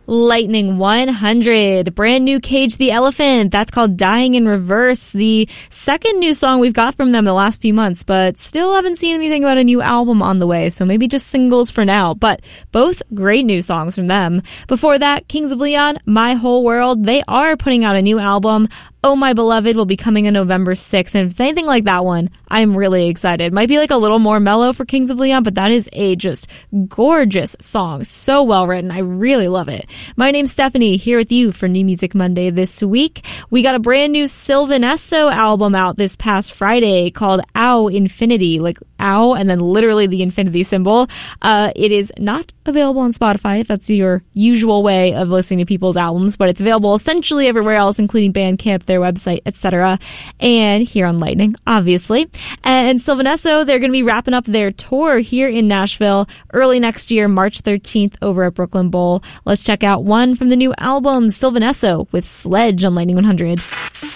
Lightning 100, brand new Cage the Elephant. That's called Dying in Reverse, the second new song we've got from them the last few months, but still haven't seen anything about a new album on the way, so maybe just singles for now. But both great new songs from them. Before that, Kings of Leon, My Whole World. They are putting out a new album. Oh My Beloved will be coming on November 6th, and if it's anything like that one, I'm really excited. Might be like a little more mellow for Kings of Leon, but that is a just gorgeous song. So well written. I really love it. My name's Stephanie, here with you for New Music Monday this week. We got a brand new Sylvan Esso album out this past Friday called Ow Infinity, like ow and then literally the infinity symbol. It is not available on Spotify if that's your usual way of listening to people's albums, but it's available essentially everywhere else, including Bandcamp, their website, etc. And here on Lightning, obviously. And Sylvan Esso, they're going to be wrapping up their tour here in Nashville early next year, March 13th over at Brooklyn Bowl. Let's check out one from the new album, Sylvan Esso with Sledge on Lightning 100.